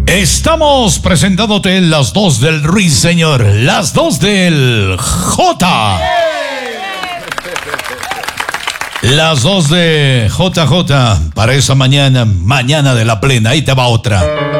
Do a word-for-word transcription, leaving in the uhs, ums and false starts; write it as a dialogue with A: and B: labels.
A: Estamos presentándote las dos del Ruiseñor, las dos del J. Las dos de J J para esa mañana, mañana de la plena. Ahí te va otra.